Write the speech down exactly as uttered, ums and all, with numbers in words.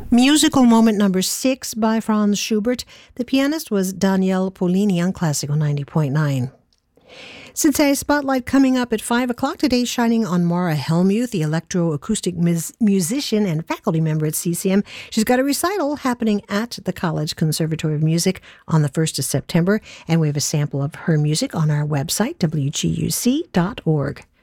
Musical moment number six by Franz Schubert. The pianist was Daniele Polini on Classical ninety point nine. Cincinnati Spotlight coming up at five o'clock today, shining on Maura Helmuth, the electroacoustic mus- musician and faculty member at C C M. She's got a recital happening at the College Conservatory of Music on the first of September, and we have a sample of her music on our website, w g u c dot org.